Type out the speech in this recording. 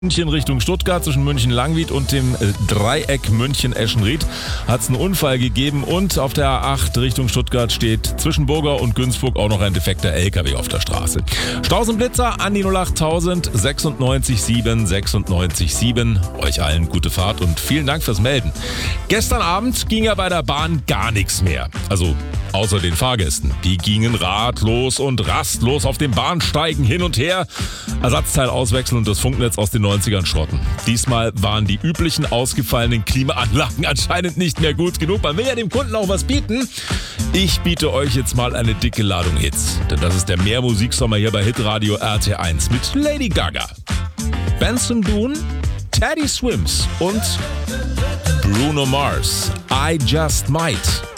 München Richtung Stuttgart zwischen München-Langwied und dem Dreieck München-Eschenried hat es einen Unfall gegeben und auf der A8 Richtung Stuttgart steht zwischen Burger und Günzburg auch noch ein defekter LKW auf der Straße. Staus und Blitzer an die 08000 96 7 96 7. Euch allen gute Fahrt und vielen Dank fürs Melden. Gestern Abend ging ja bei der Bahn gar nichts mehr. Also außer den Fahrgästen. Die gingen ratlos und rastlos auf den Bahnsteigen hin und her. Ersatzteil auswechseln und das Funknetz aus den 90ern schrotten. Diesmal waren die üblichen ausgefallenen Klimaanlagen anscheinend nicht mehr gut genug. Man will ja dem Kunden auch was bieten. Ich biete euch jetzt mal eine dicke Ladung Hits. Denn das ist der Mehrmusiksommer hier bei Hitradio RT1 mit Lady Gaga, Benson Boone, Teddy Swims und Bruno Mars. I Just Might.